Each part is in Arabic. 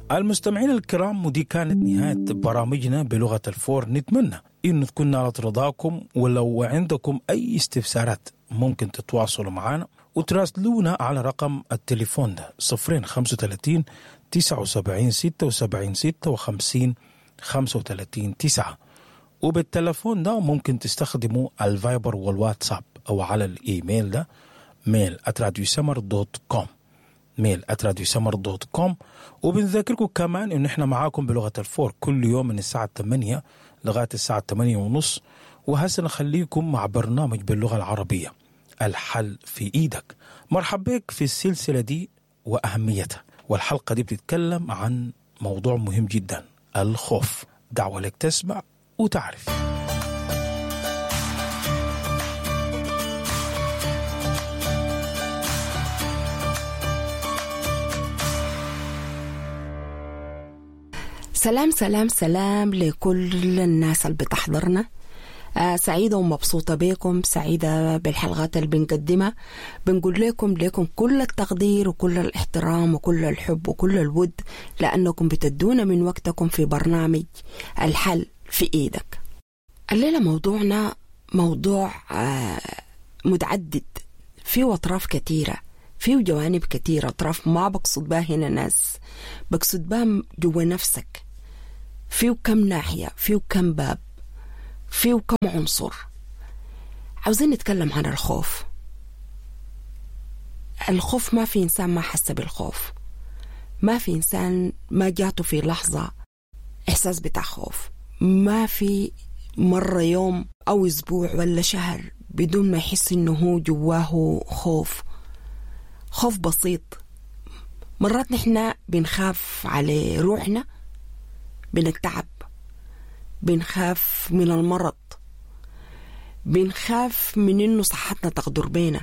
المستمعين الكرام، ودي كانت نهاية برامجنا بلغة الفور. نتمنى إنه تكون نالت رضاكم، ولو عندكم أي استفسارات ممكن تتواصلوا معنا وتراسلونا على رقم التليفون ده 035 79 76 56 35 9. وبالتليفون ده ممكن تستخدموا الفايبر والواتساب أو على الإيميل ده mail@radiosummer.com mail@radiosummer.com. وبنذكركم كمان إن إحنا معاكم بلغة الفور كل يوم من الساعة 8 لغاية الساعة 8:30. وهسه نخليكم مع برنامج باللغة العربية الحل في إيدك. مرحبا بك في السلسلة دي وأهميتها، والحلقة دي بتتكلم عن موضوع مهم جدا، الخوف. دعوة لك تسمع وتعرف. سلام سلام سلام لكل الناس اللي بتحضرنا. سعيدة ومبسوطة بكم، سعيدة بالحلقات اللي بنقدمها. بنقول لكم كل التقدير وكل الاحترام وكل الحب وكل الود، لأنكم بتدونا من وقتكم في برنامج الحل في إيدك. الليلة موضوعنا موضوع متعدد، فيه أطراف كثيرة، فيه جوانب كثيرة. أطراف ما بقصد بها هنا ناس، بقصد بها جوا نفسك. فيه كم ناحية، فيه كم باب، فيه كم عنصر. عاوزين نتكلم عن الخوف. الخوف ما في إنسان ما حس بالخوف، ما في إنسان ما جاته في لحظة إحساس بتاع خوف. ما في مرة يوم أو أسبوع ولا شهر بدون ما يحس إنه هو جواه خوف بسيط. مرات نحن بنخاف على روحنا من التعب، بنخاف من المرض، بنخاف من إنه صحتنا تغدر بينا،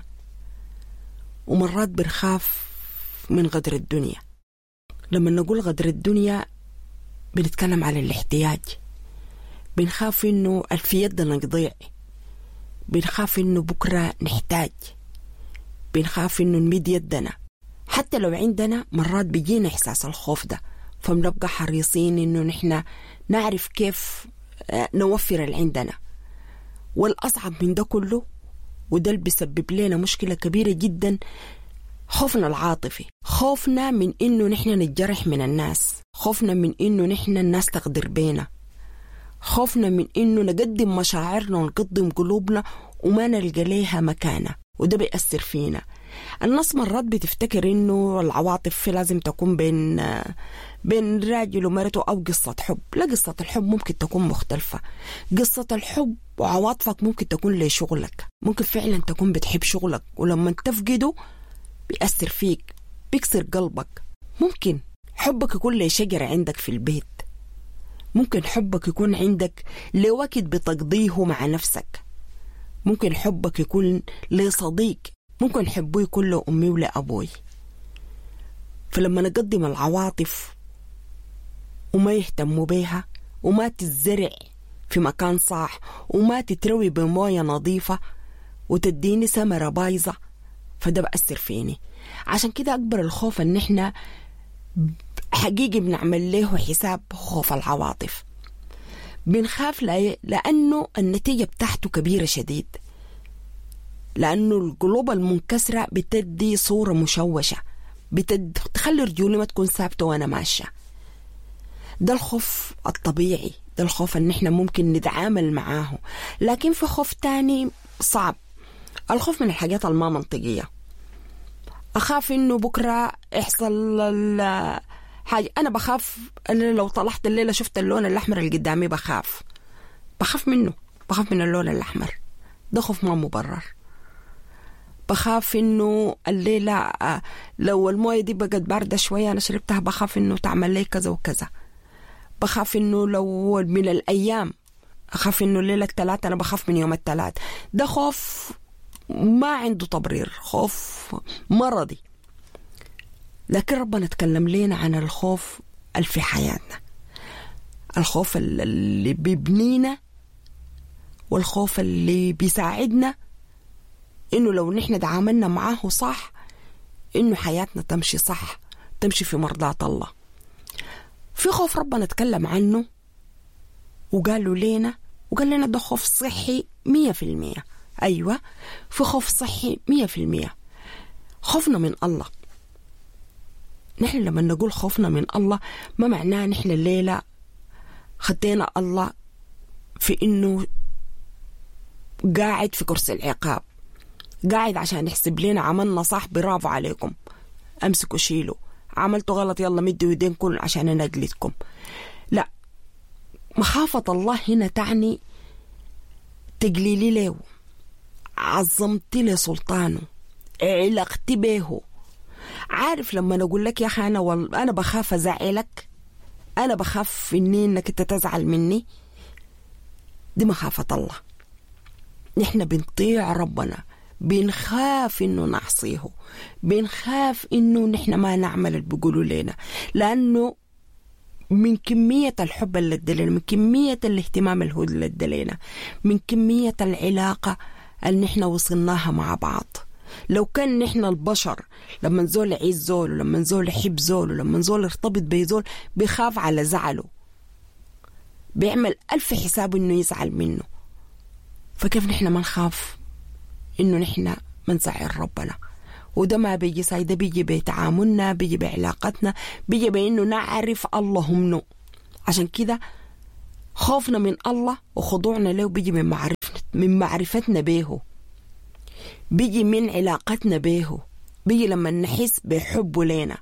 ومرات بنخاف من غدر الدنيا. لما نقول غدر الدنيا بنتكلم على الاحتياج. بنخاف إنه في يدنا نضيع، بنخاف إنه بكرة نحتاج، بنخاف إنه نمد يدنا. حتى لو عندنا مرات بيجينا إحساس الخوف ده، فبنبقى حريصين إنه نحن نعرف كيف نوفر اللي عندنا. والأصعب من ده كله، وده اللي بيسبب لنا مشكلة كبيرة جدا، خوفنا العاطفي. خوفنا من إنه نحن نتجرح من الناس، خوفنا من إنه نحن الناس تقدر بينا، خوفنا من إنه نقدم مشاعرنا ونقدم قلوبنا وما نلقى ليها مكانة، وده بيأثر فينا. الناس مرات بتفتكر إنه العواطف لازم تكون بين راجل ومرته أو قصة حب. لا، قصة الحب ممكن تكون مختلفة. قصة الحب وعواطفك ممكن تكون لشغلك، ممكن فعلا تكون بتحب شغلك، ولما تفقده بيأثر فيك، بيكسر قلبك. ممكن حبك يكون لشجرة عندك في البيت، ممكن حبك يكون عندك لوقت بتقضيه مع نفسك، ممكن حبك يكون لصديق، ممكن حبه يكون لأمي ولأبوي. فلما نقدم العواطف وما يهتموا بيها، وما تتزرع في مكان صح، وما تتروي بموية نظيفة، وتديني ثمرة بايظة، فده بأثر فيني. عشان كده أكبر الخوف ان احنا حقيقي بنعمل له حساب خوف العواطف. بنخاف لأنه النتيجة بتاعته كبيرة شديد، لأنه القلوب المنكسرة بتدي صورة مشوشة، بتخلي رجولي ما تكون ثابتة وأنا ماشية. ده الخوف الطبيعي، ده الخوف ان احنا ممكن نتعامل معاه. لكن في خوف تاني صعب، الخوف من الحاجات الما منطقية. أخاف إنه بكرة يحصل حاجة. أنا بخاف لو طلعت الليلة شفت اللون الأحمر اللي قدامي، بخاف منه، بخاف من اللون الأحمر. ده خوف ما مبرر. بخاف إنه الليلة لو الموية دي بقت باردة شوية أنا شربتها، بخاف إنه تعمل لي كذا وكذا. بخاف إنه لو من الأيام، أخاف إنه ليلة الثلاث، أنا بخاف من يوم الثلاث. ده خوف ما عنده تبرير، خوف مرضي. لكن ربنا تكلم لنا عن الخوف اللي في حياتنا، الخوف اللي بيبنينا، والخوف اللي بيساعدنا إنه لو نحن تعاملنا معاه صح، إنه حياتنا تمشي صح، تمشي في مرضاة الله. في خوف ربنا اتكلم عنه وقالوا لنا ده خوف صحي 100%. أيوة، في خوف صحي 100%. خوفنا من الله. نحن لما نقول خوفنا من الله ما معناه نحن الليلة خدينا الله في إنه قاعد في كرسي العقاب، قاعد عشان يحسب لنا عملنا صح برافو عليكم، أمسكوا شيلوا، عملتوا غلط يلا مدوا يدينكم عشان أنا أجلدكم. لا، مخافة الله هنا تعني تقليلي له، عظمتي له سلطانه، علاقتي به. عارف لما نقول لك يا أخي أنا بخاف أزعلك، أنا بخاف إنك أنت تزعل مني، دي مخافة الله. نحن بنطيع ربنا، بنخاف إنه نعصيه، بنخاف إنه نحن ما نعمل اللي بيقولوا لنا، لأنه من كمية الحب اللي ادلنا، من كمية الاهتمام اللي ادلنا، من كمية العلاقة اللي نحن وصلناها مع بعض. لو كان نحن البشر لما نزول يعيز زول، ولما نزول يحب زول، ولما نزول يرتبط بزول بيخاف على زعله، بيعمل 1000 حساب إنه يزعل منه، فكيف نحن ما نخاف إنه نحن ما نزعل ربنا؟ وده ما بيجي ده بيجي بتعاملنا، بيجي بعلاقتنا، بيجي بإنه نعرف الله منه. عشان كده خوفنا من الله وخضوعنا له بيجي من معرفتنا به، بيجي من علاقتنا به، بيجي لما نحس بحبه لنا.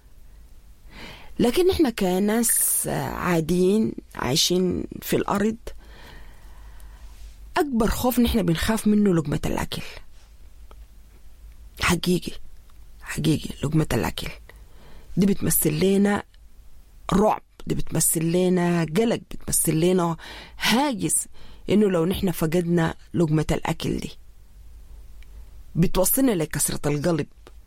لكن احنا كناس عاديين عايشين في الأرض، أكبر خوف نحن بنخاف منه لقمة الأكل. حقيقي لقمة الأكل دي بتمثل لنا رعب، دي بتمثل لنا قلق، بتمثل لنا هاجس إنه لو نحن فقدنا لقمة الأكل دي بتوصلنا لكسرة القلب،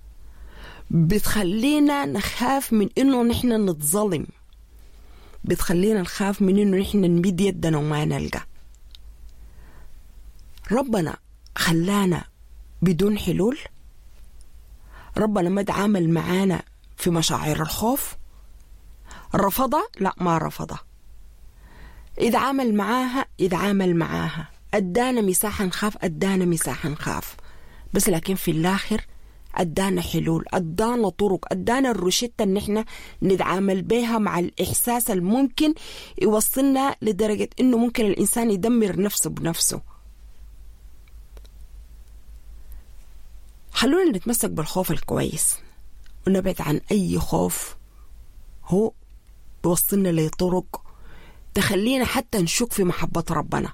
بتخلينا نخاف من إنه نحن نتظلم، بتخلينا نخاف من إنه نحن نمد يدنا وما نلقى. ربنا خلانا بدون حلول، ربنا ما تعامل معانا في مشاعر الخوف، رفضها؟ لا، ما رفضها. إذا عامل معاها أدانا مساحة نخاف، أدانا مساحة نخاف، بس لكن في الآخر أدانا حلول، أدانا طرق، أدانا الروشتة إن إحنا نتعامل بها مع الإحساس الممكن يوصلنا لدرجة إنه ممكن الإنسان يدمر نفسه بنفسه. خلونا نتمسك بالخوف الكويس ونبعد عن أي خوف هو بيوصلنا لطرق تخلينا حتى نشك في محبة ربنا.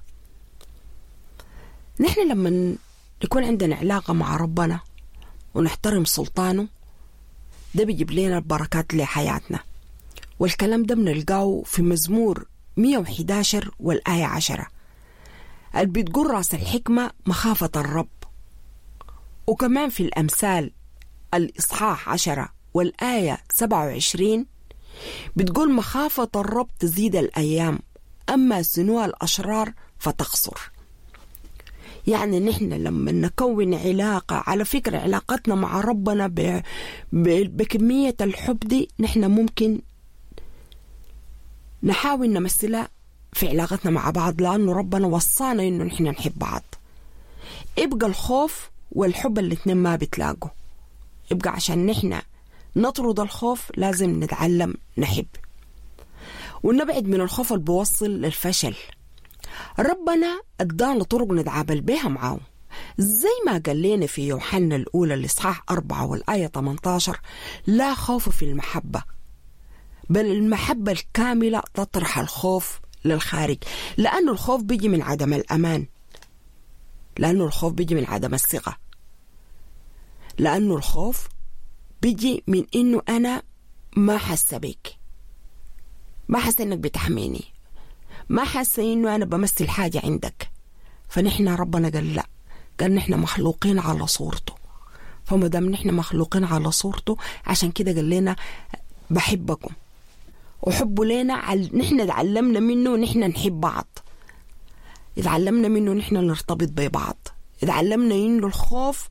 نحن لما يكون عندنا علاقة مع ربنا ونحترم سلطانه، ده بيجيب لنا البركات لحياتنا. والكلام ده بنلقاه في مزمور 111 والآية 10 اللي بتقول راس الحكمة مخافة الرب. وكمان في الأمثال الإصحاح 10 والآية 27 بتقول مخافة الرب تزيد الأيام، أما سنوى الأشرار فتقصر. يعني نحن لما نكون علاقة، على فكرة علاقتنا مع ربنا بكمية الحب دي نحن ممكن نحاول نمثلها في علاقتنا مع بعض، لأنه ربنا وصانا إنه نحن نحب بعض. يبقى الخوف والحب الاتنين ما بتلاقوا، يبقى عشان نحن نطرد الخوف لازم نتعلم نحب ونبعد من الخوف اللي بيوصل للفشل. ربنا ادانا طرق نتعامل بها معه، زي ما قال لنا في يوحنا الأولى الإصحاح 4 والآية 18 لا خوف في المحبة، بل المحبة الكاملة تطرح الخوف للخارج. لأنه الخوف بيجي من عدم الأمان، لأنه الخوف بيجي من عدم الثقة، لأنه الخوف بيجي من إنه أنا ما حاسة بك، ما حاسة إنك بتحميني، ما حاسة إنه أنا بمثل حاجة عندك. فنحن ربنا قال لا، قال نحن مخلوقين على صورته، فما دام نحن مخلوقين على صورته عشان كده قال لنا بحبكم. وحبه لنا نحن تعلمنا منه نحن نحب بعض، اتعلمنا منه نحن نرتبط ببعض، اتعلمنا إنه الخوف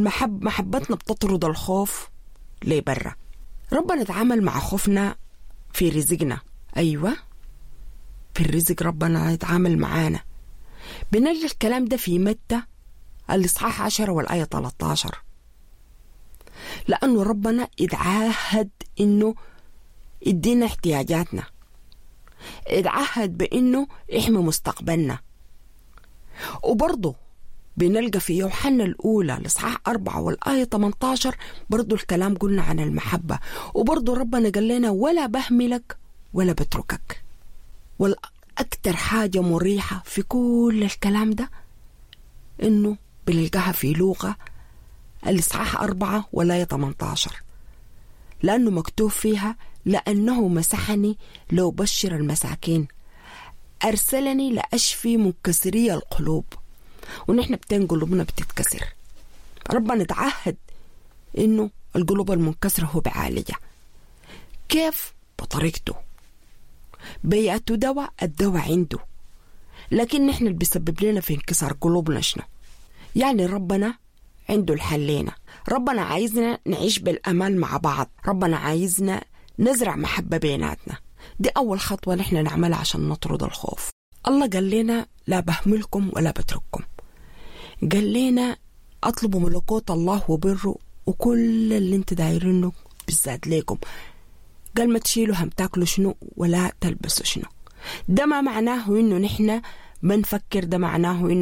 محبتنا بتطرد الخوف لبرا. ربنا تعامل مع خوفنا في رزقنا. أيوة، في الرزق ربنا يتعامل معانا. بنلقى الكلام ده في متى الإصحاح 10 والآية 13، لأنه ربنا اتعهد إنه يدينا احتياجاتنا، اتعهد بإنه يحمي مستقبلنا. وبرضه بنلقى في يوحنا الأولى الإصحاح 4 والآية 18 برضه الكلام قلنا عن المحبة، وبرضه ربنا قال لنا ولا بهملك ولا بتركك. والأكثر حاجة مريحة في كل الكلام ده إنه بنلقاها في لوقا الإصحاح 4 والآية 18، لأنه مكتوب فيها لأنه مسحني لأبشر المساكين، أرسلني لأشفي منكسري القلوب. ونحن قلوبنا بتتكسر، ربنا تعهد إنه القلوب المنكسرة هو بعالجها. كيف؟ بطريقته، بيأته دواء، الدواء عنده، لكن نحن اللي بيسبب لنا في انكسار قلوبنا شنو؟ يعني ربنا عنده الحل لنا. ربنا عايزنا نعيش بالأمان مع بعض، ربنا عايزنا نزرع محبة بيناتنا. دي أول خطوة نحن نعملها عشان نطرد الخوف. الله قال لنا لا بهملكم ولا بترككم، قال لنا أطلبوا ملكوت الله وبره وكل اللي انت دايرينه بالذات ليكم. قال ما تشيلوا هم تاكلوا شنو ولا تلبسوا شنو. ده ما معناه إنه نحن بنفكر، ده معناه إنه